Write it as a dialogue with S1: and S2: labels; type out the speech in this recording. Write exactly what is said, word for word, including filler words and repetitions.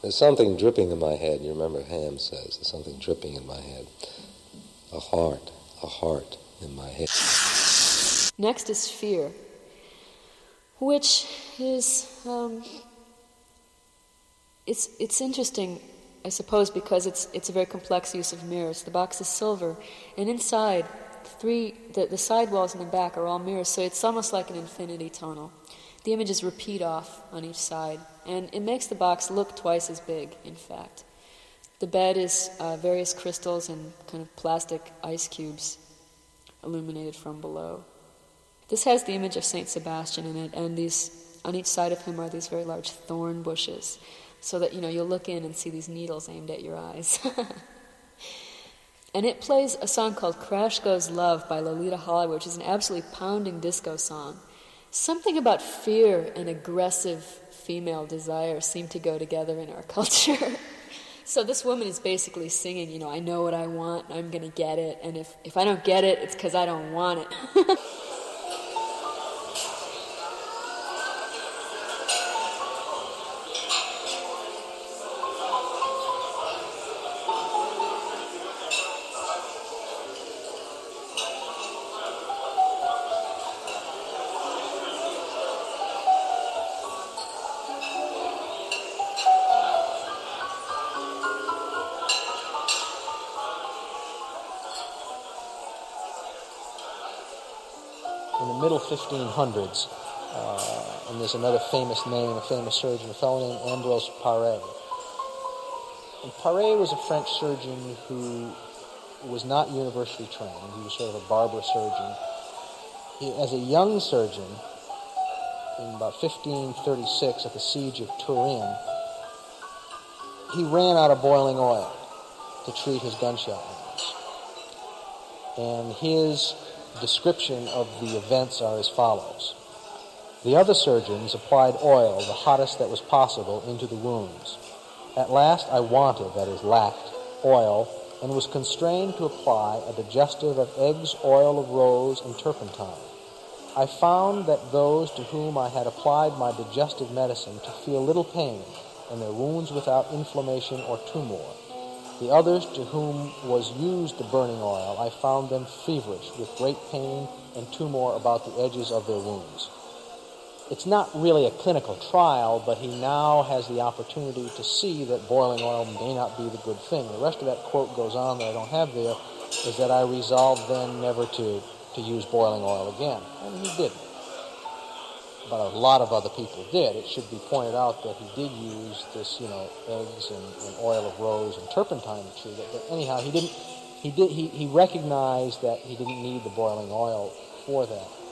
S1: There's something dripping in my head. You remember Ham says, there's something dripping in my head. A heart, a heart in my head.
S2: Next is fear, which is, um, it's it's interesting, I suppose, because it's it's a very complex use of mirrors. The box is silver, and inside, three the, the side walls and the back are all mirrors, so it's almost like an infinity tunnel. The images repeat off on each side, and it makes the box look twice as big, in fact. The bed is uh, various crystals and kind of plastic ice cubes illuminated from below. This has the image of Saint Sebastian in it, and these on each side of him are these very large thorn bushes, so that, you know, you'll look in and see these needles aimed at your eyes. And it plays a song called Crash Goes Love by Lolita Hollywood, which is an absolutely pounding disco song. Something about fear and aggressive female desire seem to go together in our culture. So this woman is basically singing, you know, I know what I want, I'm going to get it, and if, if I don't get it, it's because I don't want it.
S3: In the middle fifteen hundreds, uh, and there's another famous name, a famous surgeon, a fellow named Ambrose Paré. And Paré was a French surgeon who was not university trained. He was sort of a barber surgeon. He, as a young surgeon, in about fifteen thirty-six at the siege of Turin, he ran out of boiling oil to treat his gunshot wounds. And his description of the events are as follows. The other surgeons applied oil, the hottest that was possible, into the wounds. At last I wanted, that is lacked, oil, and was constrained to apply a digestive of eggs, oil of rose, and turpentine. I found that those to whom I had applied my digestive medicine to feel little pain, and their wounds without inflammation or tumor. The others to whom was used the burning oil, I found them feverish with great pain and tumor about the edges of their wounds. It's not really a clinical trial, but he now has the opportunity to see that boiling oil may not be the good thing. The rest of that quote goes on that I don't have there, is that I resolved then never to, to use boiling oil again. And he didn't. But a lot of other people did. It should be pointed out that he did use this, you know, eggs and, and oil of rose and turpentine to treat it. But anyhow, he didn't. He did. He, he recognized that he didn't need the boiling oil for that.